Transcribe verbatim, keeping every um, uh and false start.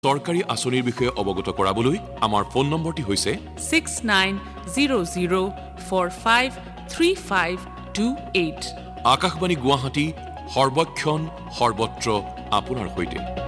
চৰকাৰী আঁচনিৰ বিষয়ে অৱগত কৰাবলৈ আমাৰ ফোন নম্বৰটি হৈছে six nine zero zero four five three five two eight. Akashvani Guwahati সৰ্বক্ষণ সৰ্বত্ৰ আপোনাৰ সৈতে।